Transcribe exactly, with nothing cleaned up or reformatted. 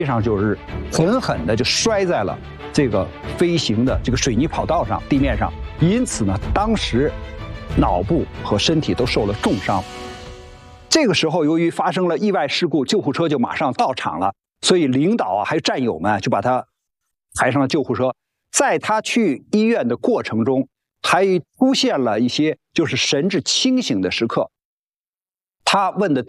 上就是狠狠的就摔在了这个飞行的这个水泥跑道上，地面上，因此呢，当时脑部和身体都受了重伤。这个时候，由于发生了意外事故，救护车就马上到场了，所以领导啊还有战友们就把他抬上了救护车。在他去医院的过程中，还出现了一些就是神志清醒的时刻。他问的